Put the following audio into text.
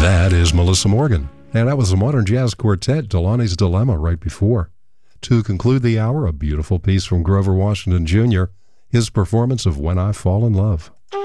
That is Melissa Morgan. And that was a modern jazz quartet, Delaney's Dilemma, right before. To conclude the hour, a beautiful piece from Grover Washington Jr., his performance of When I Fall in Love.